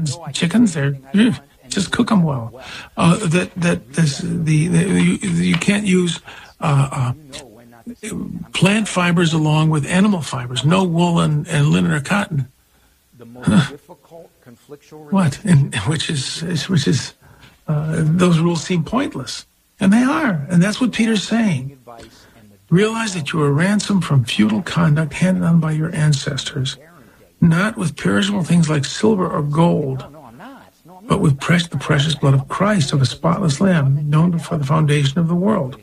chickens, they're just cook them well. You can't use plant fibers along with animal fibers. No wool and linen or cotton. What? Which is those rules seem pointless, and they are. And that's what Peter's saying. Realize that you were ransomed from futile conduct handed on by your ancestors, not with perishable things like silver or gold, but with the precious blood of Christ, of a spotless lamb, known before the foundation of the world.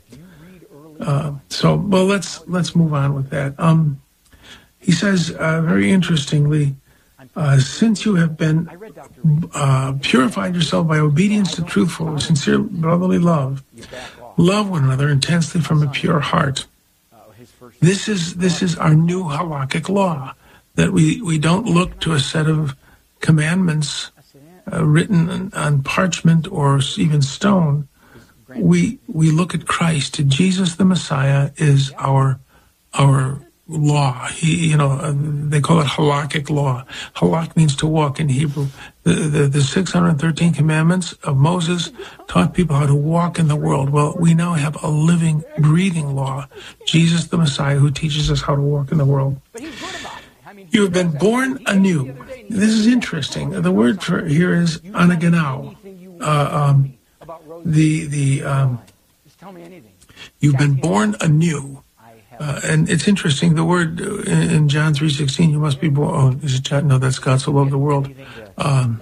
Let's move on with that. He says, very interestingly, since you have been purified yourself by obedience to truthful, sincere brotherly love, love one another intensely from a pure heart. This is our new halakhic law, that we don't look to a set of commandments written on parchment or even stone. We look at Christ. Jesus the Messiah is our law. They call it halakhic law. Halak means to walk in Hebrew. The 613 commandments of Moses taught people how to walk in the world. Well, we now have a living, breathing law. Jesus the Messiah, who teaches us how to walk in the world. You have been born anew. This is interesting. The word for here is anaganao. You've been born anew. And it's interesting, the word in John 3:16, you must be born. Oh, is it John? No, that's God so loved the world. In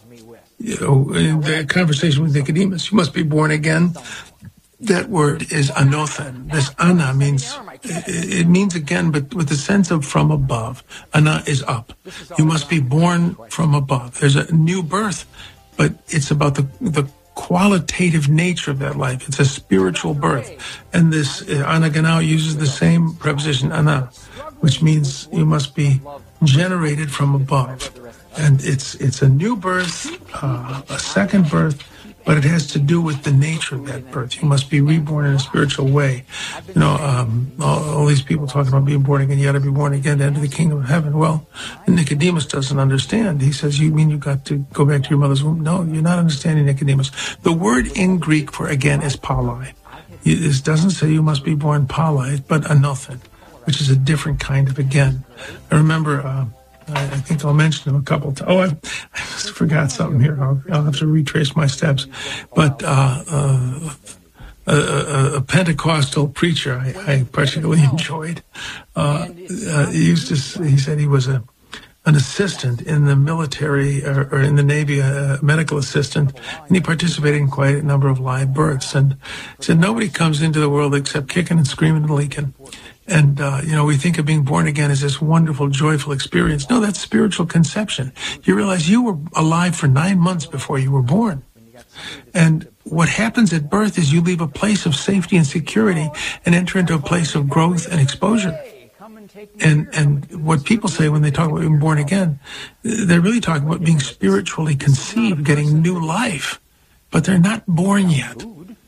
the conversation with Nicodemus, you must be born again. That word is anothen. This ana means, it means again, but with the sense of from above. Ana is up. You must be born from above. There's a new birth, but it's about the qualitative nature of that life. It's a spiritual birth. And this anaganao uses the same preposition ana, which means you must be generated from above. And it's a new birth, a second birth, but it has to do with the nature of that birth. You must be reborn in a spiritual way. All these people talking about being born again, you got to be born again to enter the kingdom of heaven. Well, Nicodemus doesn't understand. He says, you mean you got to go back to your mother's womb? No, you're not understanding, Nicodemus. The word in Greek for again is palai. It doesn't say you must be born palai, but anothen, which is a different kind of again. I remember... I think I'll mention him a couple times. Oh, I forgot something here. I'll have to retrace my steps. But a Pentecostal preacher I particularly enjoyed. He said he was an assistant in the military or in the Navy, a medical assistant, and he participated in quite a number of live births. And said nobody comes into the world except kicking and screaming and leaking. And, we think of being born again as this wonderful, joyful experience. No, that's spiritual conception. You realize you were alive for 9 months before you were born. And what happens at birth is you leave a place of safety and security and enter into a place of growth and exposure. And what people say when they talk about being born again, they're really talking about being spiritually conceived, getting new life. But they're not born yet.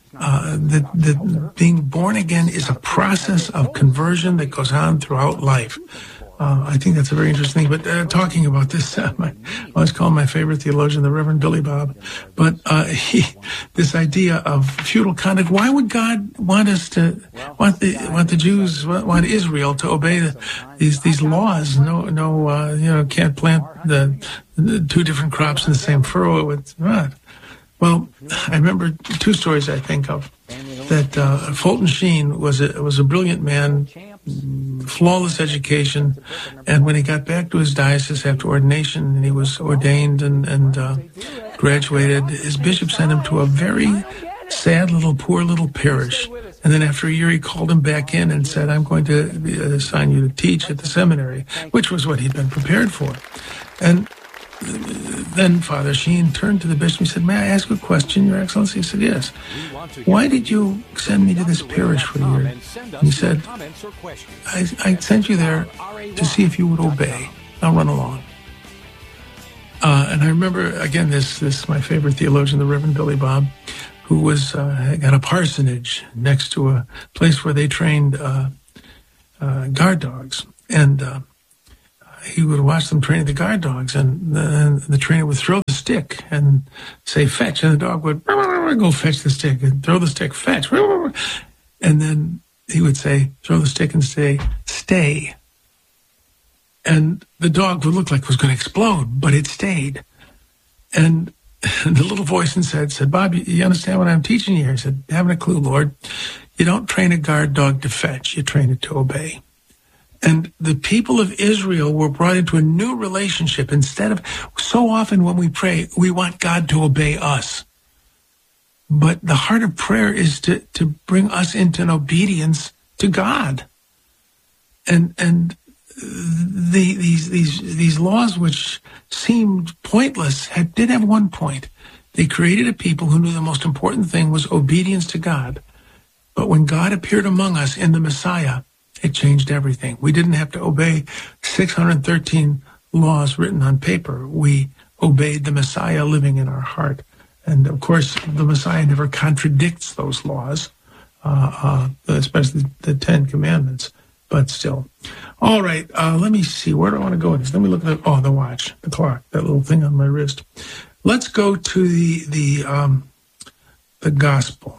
Being born again is a process of conversion that goes on throughout life. I think that's a very interesting thing. But talking about this, I always call my favorite theologian the Reverend Billy Bob. But this idea of futile conduct. Why would God want us to want the Jews, want Israel to obey these laws? No, can't plant the two different crops in the same furrow. It's not. Well, I remember two stories I think of. That Fulton Sheen was a brilliant man, flawless education, and when he got back to his diocese after ordination, and he was ordained and graduated, his bishop sent him to a very sad poor little parish. And then after a year, he called him back in and said, I'm going to assign you to teach at the seminary, which was what he'd been prepared for. And then Father Sheen turned to the bishop and said, may I ask a question, Your Excellency? He said, yes. Why did you send me to this parish for a year? And he said, I sent you there to see if you would obey. I'll run along. And I remember, again, this my favorite theologian, the Reverend Billy Bob, who was got a parsonage next to a place where they trained guard dogs. And he would watch them training the guard dogs, and the trainer would throw the stick and say, fetch, and the dog would go fetch the stick and throw the stick, fetch, and then he would say, throw the stick and say, stay. And the dog would look like it was going to explode, but it stayed. And the little voice inside said, Bob, you understand what I'm teaching you here? He said, haven't a clue, Lord. You don't train a guard dog to fetch, you train it to obey. And the people of Israel were brought into a new relationship. Instead of, so often when we pray, we want God to obey us. But the heart of prayer is to bring us into an obedience to God. And these laws, which seemed pointless, did have one point. They created a people who knew the most important thing was obedience to God. But when God appeared among us in the Messiah, it changed everything. We didn't have to obey 613 laws written on paper. We obeyed the Messiah living in our heart. And of course, the Messiah never contradicts those laws, especially the Ten Commandments, but still. All right, let me see. Where do I want to go with this? Let me look at the watch, the clock, that little thing on my wrist. Let's go to the gospel.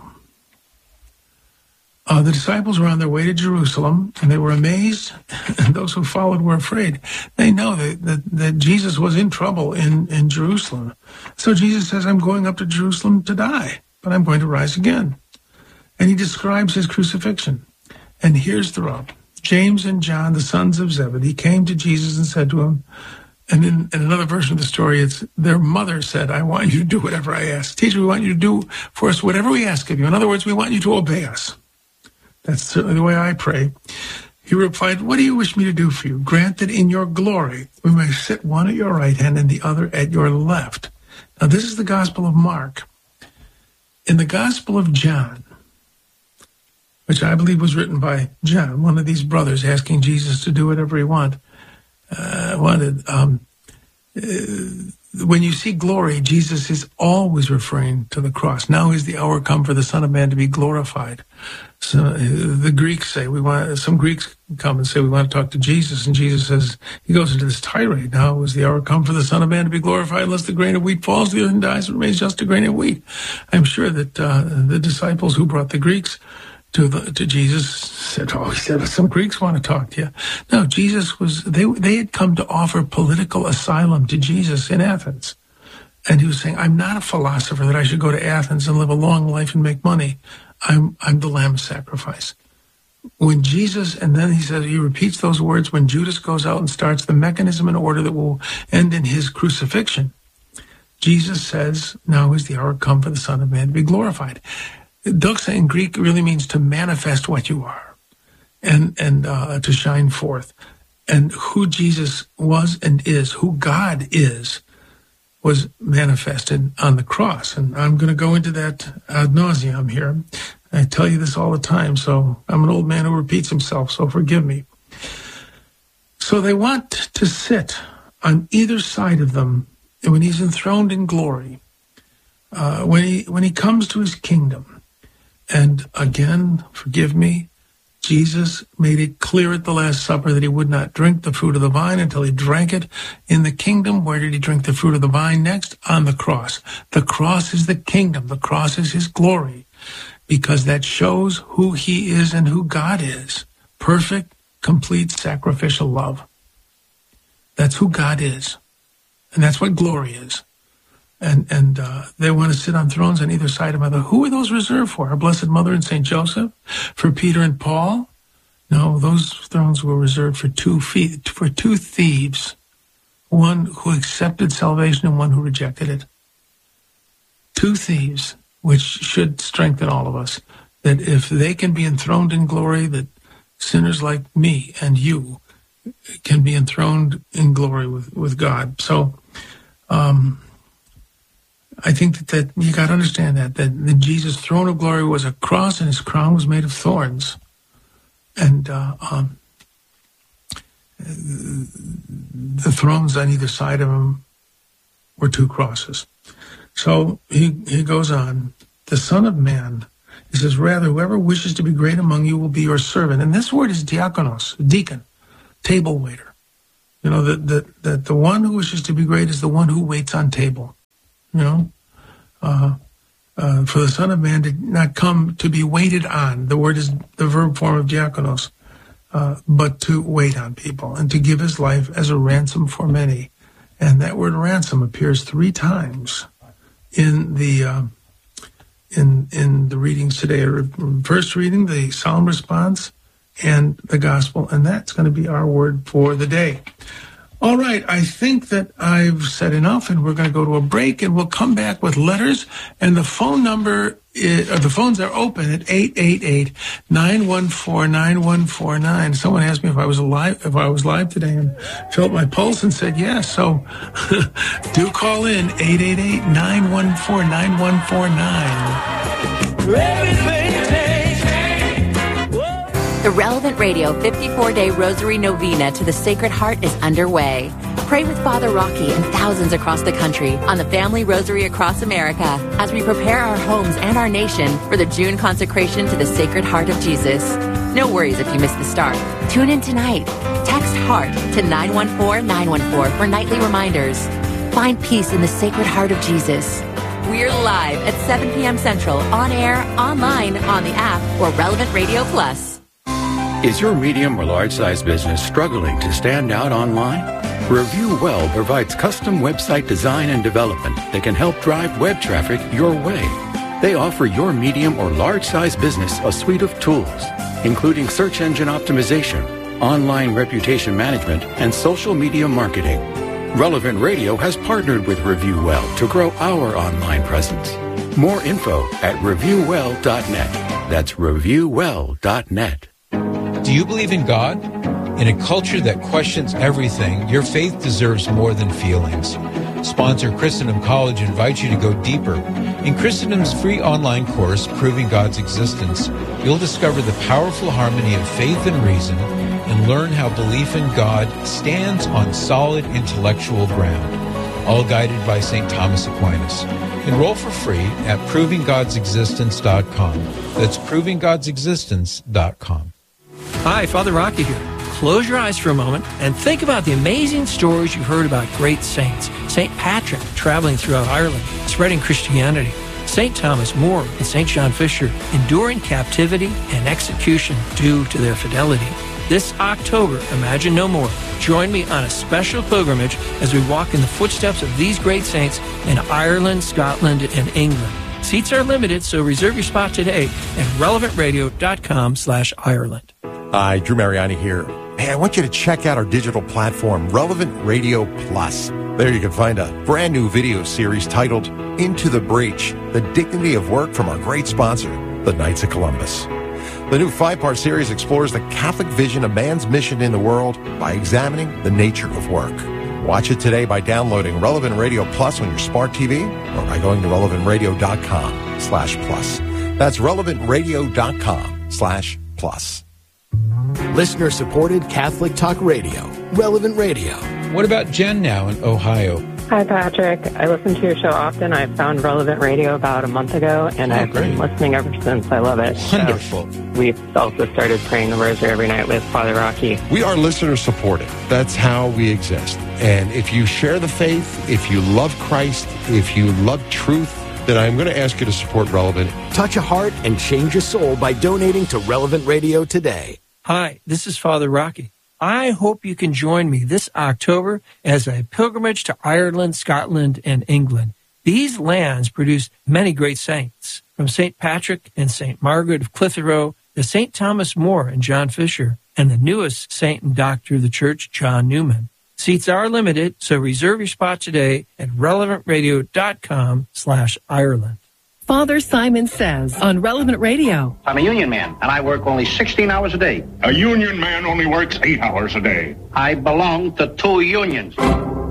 The disciples were on their way to Jerusalem, and they were amazed, and those who followed were afraid. They know that Jesus was in trouble in Jerusalem. So Jesus says, I'm going up to Jerusalem to die, but I'm going to rise again. And he describes his crucifixion. And here's the rub. James and John, the sons of Zebedee, came to Jesus and said to him, and in another version of the story, it's their mother said, I want you to do whatever I ask. Teacher, we want you to do for us whatever we ask of you. In other words, we want you to obey us. That's certainly the way I pray. He replied, what do you wish me to do for you? Grant that in your glory we may sit one at your right hand and the other at your left. Now, this is the Gospel of Mark. In the Gospel of John, which I believe was written by John, one of these brothers asking Jesus to do whatever he wanted. When you see glory, Jesus is always referring to the cross. Now is the hour come for the Son of Man to be glorified. So the Greeks say some Greeks come and say we want to talk to Jesus, and Jesus says, he goes into this tirade. Now is the hour come for the Son of Man to be glorified, unless the grain of wheat falls to the earth and dies, it remains just a grain of wheat. I'm sure that the disciples who brought the Greeks to Jesus said, he said, some Greeks want to talk to you. No, Jesus they had come to offer political asylum to Jesus in Athens. And he was saying, I'm not a philosopher that I should go to Athens and live a long life and make money. I'm the Lamb of sacrifice. When Jesus, and then he repeats those words when Judas goes out and starts the mechanism in order that will end in his crucifixion. Jesus says, now is the hour come for the Son of Man to be glorified. Doxa in Greek really means to manifest what you are and to shine forth. And who Jesus was and is, who God is, was manifested on the cross. And I'm going to go into that ad nauseum here. I tell you this all the time, so I'm an old man who repeats himself, so forgive me. So they want to sit on either side of them when he's enthroned in glory, when he comes to his kingdom. And again, forgive me, Jesus made it clear at the Last Supper that he would not drink the fruit of the vine until he drank it in the kingdom. Where did he drink the fruit of the vine next? On the cross. The cross is the kingdom. The cross is his glory, because that shows who he is and who God is. Perfect, complete, sacrificial love. That's who God is. And that's what glory is. And they want to sit on thrones on either side of him. Who are those reserved for? Our Blessed Mother and St. Joseph? For Peter and Paul? No, those thrones were reserved for two thieves. One who accepted salvation and one who rejected it. Two thieves, which should strengthen all of us. That if they can be enthroned in glory, that sinners like me and you can be enthroned in glory with God. So, I think that you got to understand that Jesus' throne of glory was a cross and his crown was made of thorns. And the thrones on either side of him were two crosses. So he goes on, the Son of Man, he says, rather, whoever wishes to be great among you will be your servant. And this word is diakonos, deacon, table waiter. You know, that the one who wishes to be great is the one who waits on table. You know, for the Son of Man did not come to be waited on. The word is the verb form of diakonos, but to wait on people and to give his life as a ransom for many. And that word ransom appears 3 times in the in the readings today. First reading, the solemn response, and the gospel, and that's going to be our word for the day. All right, I think that I've said enough, and we're going to go to a break, and we'll come back with letters, and the phone number the phones are open at 888-914-9149. Someone asked me if I was live today, and felt my pulse and said yes. So do call in 888-914-9149. The Relevant Radio 54-day Rosary Novena to the Sacred Heart is underway. Pray with Father Rocky and thousands across the country on the Family Rosary across America as we prepare our homes and our nation for the June consecration to the Sacred Heart of Jesus. No worries if you missed the start. Tune in tonight. Text HEART to 914-914 for nightly reminders. Find peace in the Sacred Heart of Jesus. We're live at 7 p.m. Central, on air, online, on the app, or Relevant Radio Plus. Is your medium or large-size business struggling to stand out online? Review Well provides custom website design and development that can help drive web traffic your way. They offer your medium or large-size business a suite of tools, including search engine optimization, online reputation management, and social media marketing. Relevant Radio has partnered with Review Well to grow our online presence. More info at reviewwell.net. That's reviewwell.net. Do you believe in God? In a culture that questions everything, your faith deserves more than feelings. Sponsor Christendom College invites you to go deeper. In Christendom's free online course, Proving God's Existence, you'll discover the powerful harmony of faith and reason and learn how belief in God stands on solid intellectual ground, all guided by St. Thomas Aquinas. Enroll for free at provinggodsexistence.com. That's provinggodsexistence.com. Hi, Father Rocky here. Close your eyes for a moment and think about the amazing stories you've heard about great saints. St. Patrick traveling throughout Ireland, spreading Christianity. St. Thomas More and St. John Fisher enduring captivity and execution due to their fidelity. This October, Imagine No More. Join me on a special pilgrimage as we walk in the footsteps of these great saints in Ireland, Scotland, and England. Seats are limited, so reserve your spot today at relevantradio.com/Ireland. Hi, Drew Mariani here. Hey, I want you to check out our digital platform, Relevant Radio Plus. There you can find a brand new video series titled Into the Breach, The Dignity of Work from our great sponsor, the Knights of Columbus. The new 5-part series explores the Catholic vision of man's mission in the world by examining the nature of work. Watch it today by downloading Relevant Radio Plus on your smart TV or by going to relevantradio.com/plus. That's relevantradio.com/plus. Listener-supported Catholic Talk Radio, Relevant Radio. What about Jen now in Ohio? Hi, Patrick. I listen to your show often. I found Relevant Radio about a month ago, and I've been listening ever since. I love it. Wonderful. We've also started praying the rosary every night with Father Rocky. We are listener-supported. That's how we exist. And if you share the faith, if you love Christ, if you love truth, then I'm going to ask you to support Relevant. Touch a heart and change a soul by donating to Relevant Radio today. Hi, this is Father Rocky. I hope you can join me this October as a pilgrimage to Ireland, Scotland, and England. These lands produce many great saints, from St. Patrick and St. Margaret of Clitheroe to St. Thomas More and John Fisher, and the newest saint and doctor of the church, John Newman. Seats are limited, so reserve your spot today at relevantradio.com/Ireland. Father Simon Says on Relevant Radio. I'm a union man, and I work only 16 hours a day. A union man only works 8 hours a day. I belong to 2 unions.